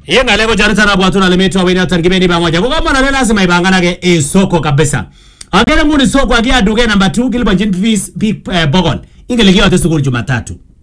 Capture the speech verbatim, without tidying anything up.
Ye ngale ko jarita na bwatu na lemeto awena targibeni pamoja. Kwa kama na lazima ibanganage e soko kabisa. Angela nguni soko agia duke number two kilipa jin fees big uh, bogon. Ingelikia wate sukuru Jumatatu.